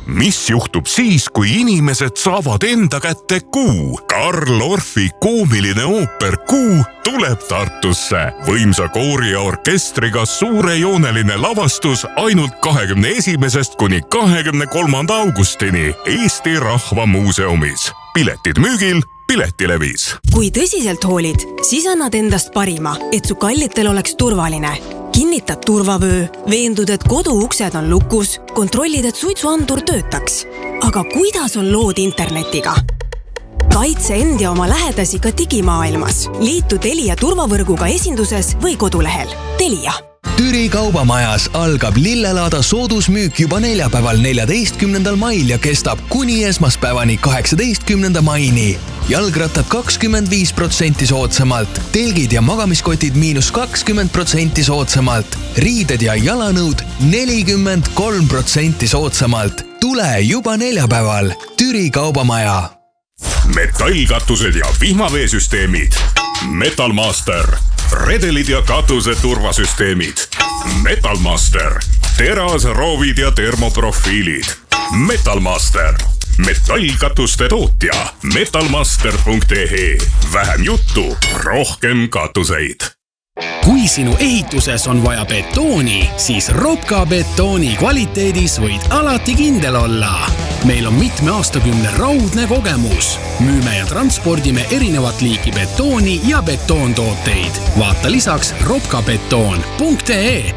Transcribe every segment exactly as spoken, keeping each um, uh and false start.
mis juhtub siis, kui inimesed saavad enda kätte Kuu? Karl Orfi koomiline ooper Kuu tuleb Tartusse. Võimsa koori ja orkestriga suurejooneline lavastus ainult kahekümne esimesest kuni kahekümne kolmanda augustini Eesti Rahva Muuseumis. Piletid müügil Piletilevis. Kui tõsiselt hoolid, siis annad endast parima, et su kallitel oleks turvaline. Kinnitad turvavöö, veendud, et koduuksed on lukus, kontrollid, et suitsuandur töötaks. Aga kuidas on lood internetiga? Kaitse end ja oma lähedasi ka digimaailmas. Liitu Telia turvavõrguga esinduses või kodulehel. Telia. Türi kaubamajas algab lillelaada soodusmüük juba neljapäeval neljateistkümnendal mail ja kestab kuni esmaspäevani kaheksateistkümnenda maini. Jalgrattad kakskümmend viis protsenti soodsamalt, telgid ja magamiskotid miinus kakskümmend protsenti soodsamalt, riided ja jalanõud nelikümmend kolm protsenti soodsamalt. Tule juba neljapäeval. Türi kaubamaja. Metallkatused ja vihmaveesüsteemid. Metalmaster. Redelid ja katuse turvasüsteemid. Metalmaster. Terasroovid ja termoprofiilid. Metalmaster. Metallkatuste tootja. metalmaster punkt e e. Vähem juttu, rohkem katuseid. Kui sinu ehituses on vaja betooni, siis Ropka betooni kvaliteedis võid alati kindel olla. Meil on mitme aastakümne raudne kogemus. Müüme ja transpordime erinevat liiki betooni ja betoontooteid. Vaata lisaks ropkabetoon punkt e e.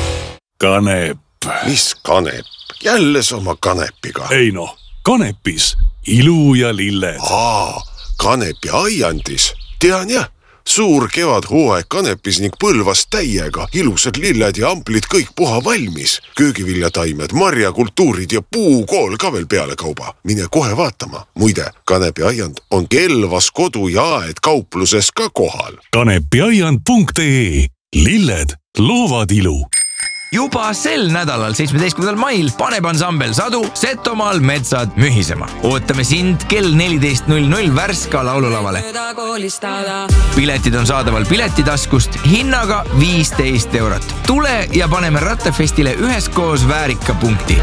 Kanep. Mis kanep? Jälle sama kanepiga. Ei noh, kanepis ilu ja lilled. Aa, kanepi aiandis. Tean jah. Suur kevad hooaeg kanepis ning põlvas täiega. Ilusad lilled ja amplid kõik puha valmis. Köögiviljataimed, marjakultuurid ja puukool ka veel peale kauba. Mine kohe vaatama. Muide, kanepi aiand on Kelvas kodu ja aed kaupluses ka kohal. kanepiaiand punkt e e. Lilled loovad ilu. Juba sel nädalal seitsmeteistkümnendal mail paneb ansambel Sadu Setomaal metsad mühisema. Ootame sind kell neliteist null null Värska laululavale. Piletid on saadaval Piletitaskust hinnaga viisteist eurot. Tule ja paneme Rattefestile üheskoos väärika punkti.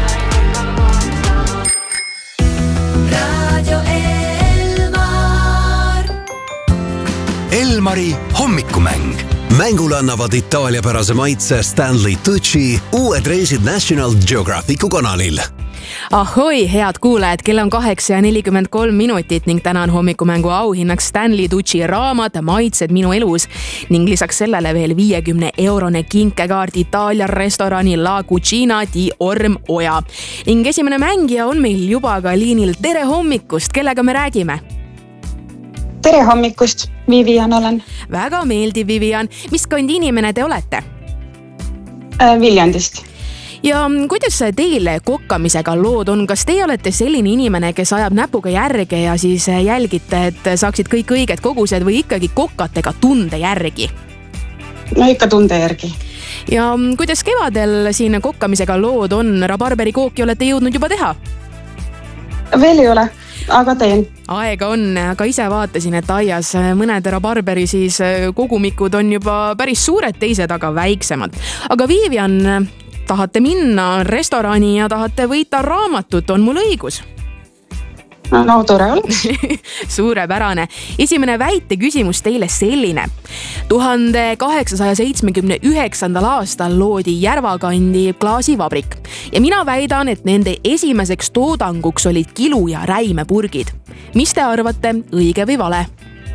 Radio Elmar. Elmari hommikumäng. Mängule annavad itaaliapärase maitse Stanley Tucci uued reisid National Geographicu kanalil. Ahoi, head kuulajad, kell on kaheksa ja nelikümmend kolm minutit ning täna on hommikumängu auhinnaks Stanley Tucci raamat Maitsed minu elus ning lisaks sellele veel viiekümne eurone kinkekaart Itaalia restorani La Cucina di Orm Oja. Ning esimene mängija on meil juba ka liinil. Tere hommikust, kellega me räägime? Tere hommikust, Vivian olen. Väga meeldiv, Vivian. Mis kandi inimene te olete? Äh, Viljandist. Ja kuidas teile kokkamisega lood on? Kas teie olete selline inimene, kes ajab näpuga järge ja siis jälgite, et saaksid kõik õiged kogused või ikkagi kokkate ka tunde järgi? No ikka tunde järgi. Ja kuidas kevadel siin kokkamisega lood on? Rabarberi kooki olete jõudnud juba teha? Veel ei ole. Aga teen. Aega on, aga ise vaatasin, et aias mõned rabarberi siis kogumikud on juba päris suured, teised aga väiksemad. Aga Vivian, tahate minna restorani ja tahate võita raamatut, on mul õigus? No tore oleks. Suurepärane. Esimene väite küsimus teile selline. tuhande kaheksasaja seitsmekümne üheksandal aastal loodi Järvakandi klaasivabrik ja mina väidan, et nende esimeseks toodanguks olid kilu- ja räimepurgid. Mis te arvate, õige või vale?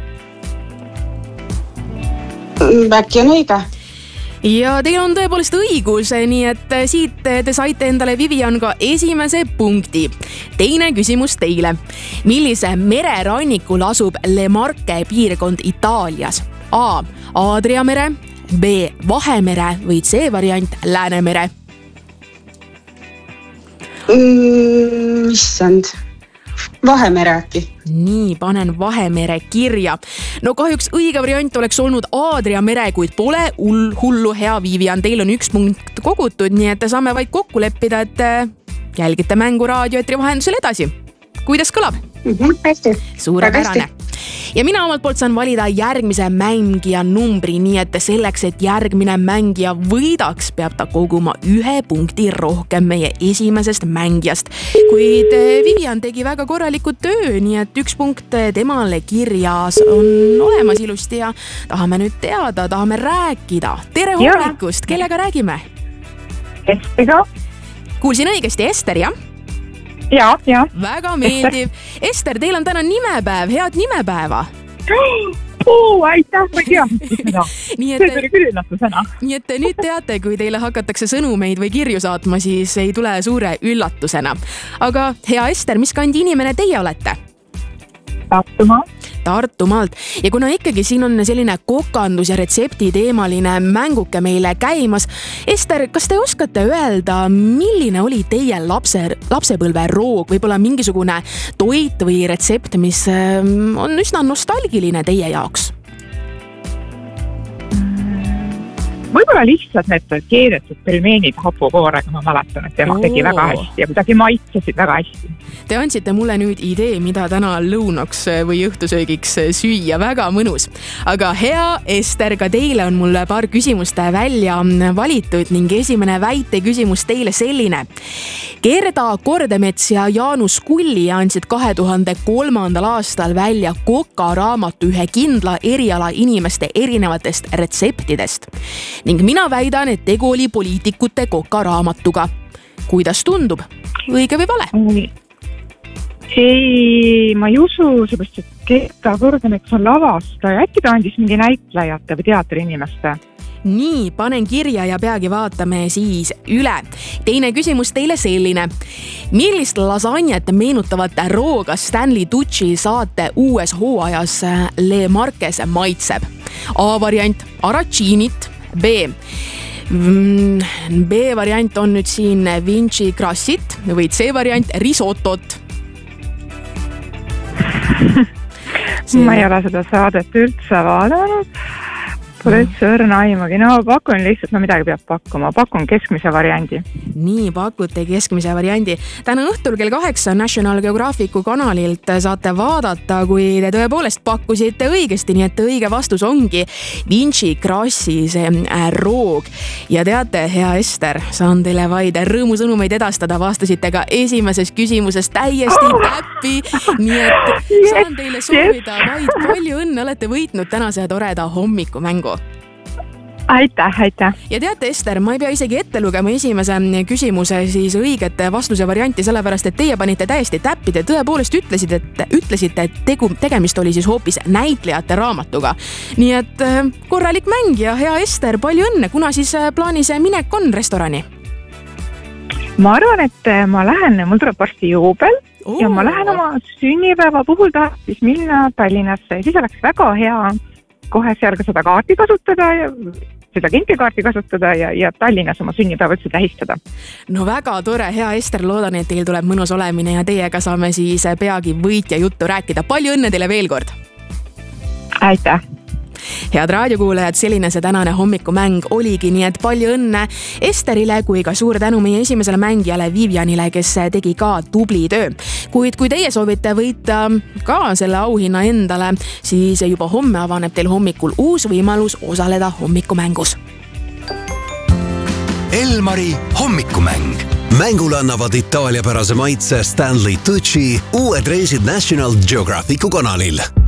Äkki on õige. Ja teil on tõepoolest õigus, nii et siit te saite endale, Vivian, ka esimese punkti. Teine küsimus teile. Millise mererannikul asub Le Marche piirkond Itaalias? A. Aadria mere, B. Vahemere või C variant Läänemere? Mm, issand. Vahemere äkki. Nii, panen Vahemere kirja. No kahjuks õige variant oleks olnud Aadria mere, kuid pole hull, hullu hea, Vivian. Teil on üks punkt kogutud, nii et saame vaid kokku leppida, et jälgite mängu raadioetri vahendusel edasi. Kuidas kõlab? Mm-hmm, hästi. Suurepärane. Ja mina omalt poolt saan valida järgmise mängija numbri, nii et selleks, et järgmine mängija võidaks, peab ta koguma ühe punkti rohkem meie esimesest mängijast. Kuid Vivian tegi väga korraliku töö, nii et üks punkt temale kirjas on olemas ilusti ja tahame nüüd teada, tahame rääkida. Tere hommikust, kellega räägime? Esteriga. Kuulsin õigesti, Ester, jah? Ja, ja. Väga meeldiv. Ester, teil on täna nimepäev, head nimepäeva. Oo, aitäh, ma ei tea seda. See tuli küll üllatusena. Nii et nüüd teate, kui teile hakatakse sõnumeid või kirju saatma, siis ei tule suure üllatusena. Aga hea Ester, mis kandi inimene teie olete? Tartumaalt. Tartumaalt. Ja kuna ikkagi siin on selline kokandus ja retsepti teemaline mänguke meile käimas, Ester, kas te oskate öelda, milline oli teie lapse, lapsepõlve roog, võib-olla mingisugune toit või retsept, mis on üsna nostalgiline teie jaoks? Võib-olla lihtsalt need keedetud pelmeenid hapukoorega, ma mäletan, et tema tegi väga hästi ja kuidagi maitsesid väga hästi. Te andsite mulle nüüd idee, mida täna lõunaks või õhtusöögiks süüa, väga mõnus. Aga hea Ester, ka teile on mulle paar küsimust välja valitud ning esimene väite küsimus teile selline. Gerda Kordemets ja Jaanus Kulli andsid kahe tuhande kolmandal aastal välja Koka raamatu ühe kindla eriala inimeste erinevatest retseptidest. Ning mina väidan, et tegu oli poliitikute Koka raamatuga. Kuidas tundub? Õige või vale? Ei, ma ei usu, seepärast, et Gerda Kordemets on lavastaja. Äkki ta andis mingi näitlejate või teatri inimeste? Nii, panen kirja ja peagi vaatame siis üle. Teine küsimus teile selline. Millist lasagnet meenutavat rooga Stanley Tucci saate uues hooajas Le Marques maitseb? A variant arachiinit, B. B variant on nüüd siin Vinci Grassit või C variant risottot. Ma ei ole seda saadet üldse vaadanud. Pole üldse õrna aimagi. No pakun lihtsalt, no midagi peab pakkuma. Pakun keskmise variandi. Nii, pakute keskmise variandi. Täna õhtul kell kaheksa National Geographicu kanalilt saate vaadata, kui te tõepoolest pakkusite õigesti, nii et õige vastus ongi Vinci Grassi see roog. Ja teate, hea Ester, saan teile vaid rõõmusõnumeid edastada. Vastasite ka esimeses küsimuses täiesti täppi, nii et saan teile soovida vaid palju õnne, olete võitnud tänase toreda hommikumängu. Aitäh, aitäh. Ja teate, Ester, ma ei pea isegi ette lugema esimese küsimuse siis õigete vastuse varianti, sellepärast, et teie panite täiesti täppi. Te tõepoolest ütlesite, et, ütlesite, et tegu, tegemist oli siis hoopis näitlejate raamatuga. Nii et korralik mäng ja hea Ester, palju õnne, kuna siis plaanis minek on restorani? Ma arvan, et ma lähen, mul tuleb varsti juubel oh. ja ma lähen oma sünnipäeva puhul tahtis minna Tallinnasse ja siis oleks väga hea kohe seal ka seda kaarti kasutada ja seda kinkekaarti kasutada ja, ja Tallinnas oma sünnipäeva üldse tähistada. No väga tore, hea Ester, loodan, et teil tuleb mõnus olemine ja teiega saame siis peagi võitja juttu rääkida. Palju õnne teile veel kord! Aitäh! Head raadiokuulajad, selline see tänane hommikumäng oligi, nii et palju õnne Esterile kui ka suur tänu meie esimesele mängijale Vivianile, kes tegi ka tubli töö. Kuid kui teie soovite võita ka selle auhinna endale, siis juba homme avaneb teil hommikul uus võimalus osaleda hommikumängus. Elmari hommikumäng. Mängule annavad Itaalia pärase maitse Stanley Tucci uued reisid National Geographicu kanalil.